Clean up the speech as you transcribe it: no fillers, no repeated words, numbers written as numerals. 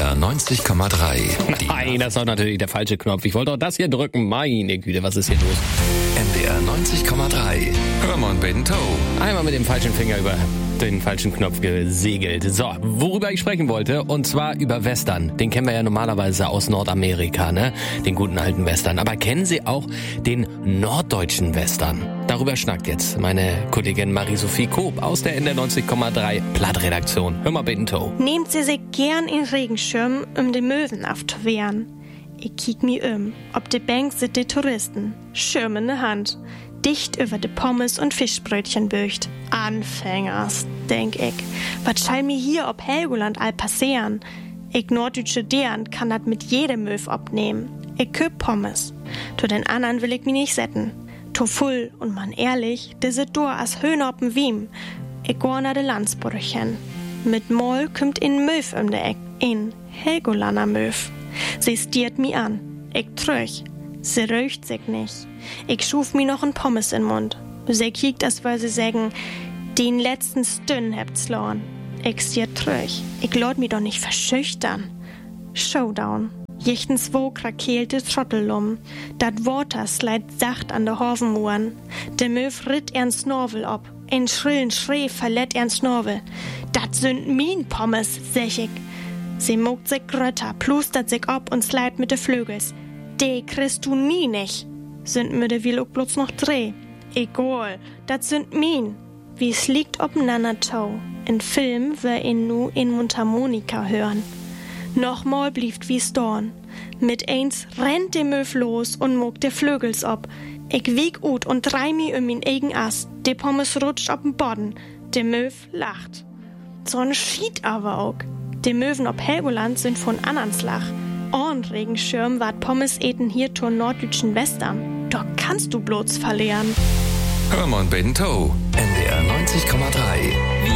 NDR 90,3. Nein, das ist doch natürlich der falsche Knopf. Ich wollte doch das hier drücken. Meine Güte, was ist hier los? NDR 90,3. Hörmann Bento. Einmal mit dem falschen Finger über den falschen Knopf gesegelt. So, worüber ich sprechen wollte, und zwar über Western. Den kennen wir ja normalerweise aus Nordamerika, ne? Den guten alten Western. Aber kennen Sie auch den norddeutschen Western? Darüber schnackt jetzt meine Kollegin Marie-Sophie Koop aus der NDR 90,3 Plattredaktion. Hör mal Bento. Nehmt sie sich gern in Regenschirm, die Möwen aufzuwehren. Ich kiek mi ob de Bank sit de Touristen. Schirm in de Hand. Dicht über de Pommes und Fischbrötchen böcht. Anfängers, denk ich. Was schall mir hier ob Helgoland all passieren? Ich norddeutsche Deren kann dat mit jedem Möw abnehmen. Ich köp Pommes. To den anderen will ich mi nicht setten. To full und man ehrlich, de sit dur as Höhnoppen wiem. Ich gor na de Landsbrüchen. Mit Moll kümmt in Möw de Eck. In Helgolander Möw. Sie stiert mi an. Ich tröch. Sie röcht sich nicht. Ich schuf mi noch en Pommes in Mund. Sie kiekt, als weil sie sagen, den letzten Stünn hebt's lorn. Ich stiert tröch. Ich lord mi doch nicht verschüchtern. Showdown. Jichtens wo krakeelte Trottellum. Dat Water sleit sacht an de Horvenmuren. De Möw ritt ern Snorvel ob. In schrillen Schree verlett ern Snorvel. Dat sind min Pommes, sech ich. Sie mogt sich grötter, plustert sich ob und sleit mit de Flügels. De kriegst du nie nicht. Sind mir de will auch bloß noch dreh. Egal, dat sind min. Wie es liegt obeinander tau. In Film wir ihn nu in Mundharmonika hören. Nochmal blieft wie's dorn. Mit eins rennt de Möw los und mogt de Flügels ob. Ich wieg ut und drei mi min eigen Ast. De Pommes rutscht ob'n Bodden. De Möw lacht. So'n Schied aber auch. De Möwen ob Helgoland sind von Annanslach. Und Regenschirm wart Pommes eten hier zur norddeutschen Western. Doch kannst du bloß verlieren. Hörmann Bento. NDR 90,3.